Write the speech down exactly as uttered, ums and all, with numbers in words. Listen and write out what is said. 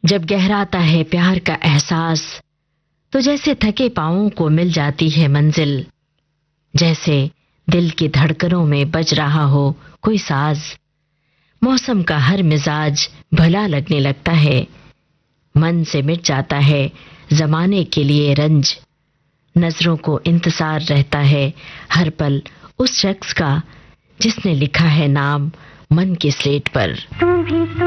जब गहराता है प्यार का एहसास, तो जैसे थके पांवों को मिल जाती है मंजिल, जैसे दिल की धड़कनों में बज रहा हो कोई साज। मौसम का हर मिजाज भला लगने लगता है, मन से मिट जाता है जमाने के लिए रंज। नजरों को इंतजार रहता है हर पल उस शख्स का, जिसने लिखा है नाम मन के स्लेट पर।